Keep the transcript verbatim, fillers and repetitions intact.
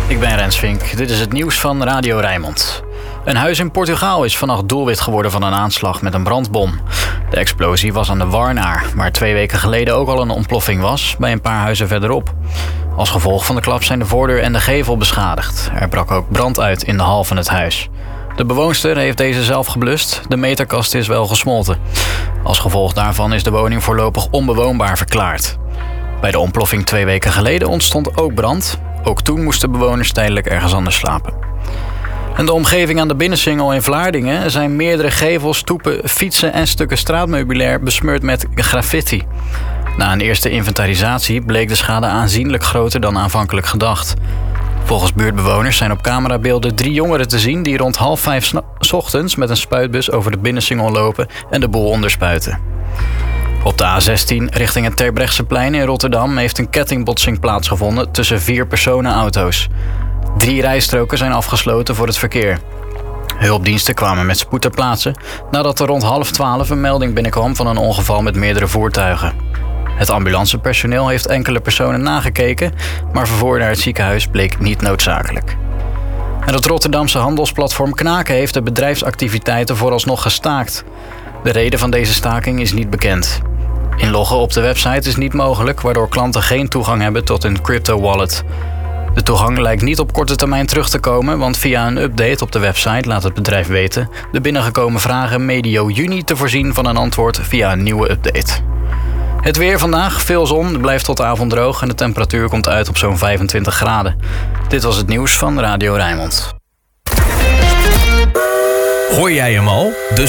ik ben Rens Vink. Dit is het nieuws van Radio Rijnmond. Een huis in Portugal is vannacht doelwit geworden van een aanslag met een brandbom. De explosie was aan de Warnaar, waar twee weken geleden ook al een ontploffing was, bij een paar huizen verderop. Als gevolg van de klap zijn de voordeur en de gevel beschadigd. Er brak ook brand uit in de hal van het huis. De bewoonster heeft deze zelf geblust. De meterkast is wel gesmolten. Als gevolg daarvan is de woning voorlopig onbewoonbaar verklaard. Bij de ontploffing twee weken geleden ontstond ook brand. Ook toen moesten bewoners tijdelijk ergens anders slapen. In de omgeving aan de Binnensingel in Vlaardingen zijn meerdere gevels, stoepen, fietsen en stukken straatmeubilair besmeurd met graffiti. Na een eerste inventarisatie bleek de schade aanzienlijk groter dan aanvankelijk gedacht. Volgens buurtbewoners zijn op camerabeelden drie jongeren te zien die rond half vijf 's ochtends met een spuitbus over de Binnensingel lopen en de boel onderspuiten. Op de A zestien richting het Terbrechtseplein in Rotterdam heeft een kettingbotsing plaatsgevonden tussen vier personenauto's. Drie rijstroken zijn afgesloten voor het verkeer. Hulpdiensten kwamen met spoed ter plaatse nadat er rond half twaalf een melding binnenkwam van een ongeval met meerdere voertuigen. Het ambulancepersoneel heeft enkele personen nagekeken, maar vervoer naar het ziekenhuis bleek niet noodzakelijk. En het Rotterdamse handelsplatform Knaken heeft de bedrijfsactiviteiten vooralsnog gestaakt. De reden van deze staking is niet bekend. Inloggen op de website is niet mogelijk, waardoor klanten geen toegang hebben tot een crypto-wallet. De toegang lijkt niet op korte termijn terug te komen, want via een update op de website laat het bedrijf weten de binnengekomen vragen medio juni te voorzien van een antwoord via een nieuwe update. Het weer vandaag, veel zon, blijft tot de avond droog en de temperatuur komt uit op zo'n vijfentwintig graden. Dit was het nieuws van Radio Rijnmond. Hoor jij hem al? De